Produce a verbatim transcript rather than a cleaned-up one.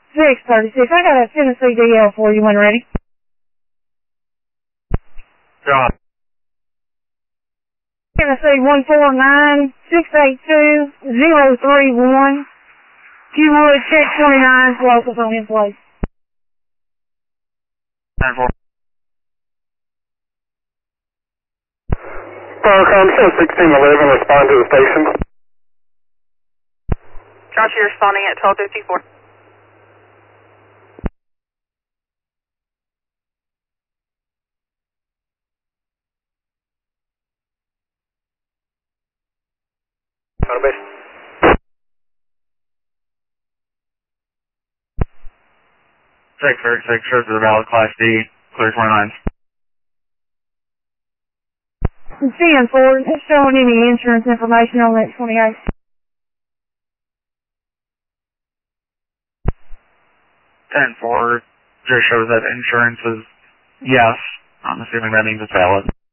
six thirty-six. I got a Tennessee D L for you when ready. John. Tennessee one four nine six eight two zero three one. If you would, check twenty-nine locals on in place. nine four. Starcom sixteen eleven, respond to the station. Josh, you're responding at twelve fifty-four. six thirty-six, shows the valid Class D, clear twenty-nine. C N four, it's showing any insurance information on that twenty-eight. ten four, just shows that insurance is yes. I'm assuming that means it's valid.